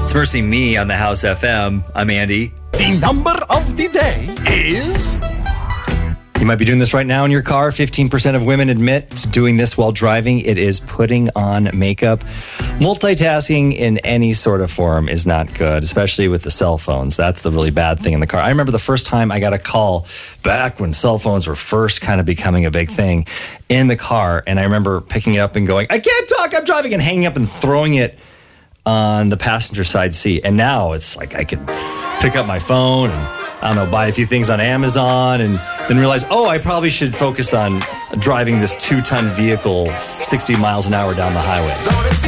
It's Mercy Me on the House FM. I'm Andy. The number of the day is... You might be doing this right now in your car. 15% of women admit to doing this while driving. It is putting on makeup. Multitasking in any sort of form is not good, especially with the cell phones. That's the really bad thing in the car. I remember the first time I got a call back when cell phones were first kind of becoming a big thing in the car. And I remember picking it up and going, I can't talk, I'm driving, and hanging up and throwing it on the passenger side seat. And now it's like I can pick up my phone and, I don't know, buy a few things on Amazon and then realize, I probably should focus on driving this 2-ton vehicle 60 miles an hour down the highway.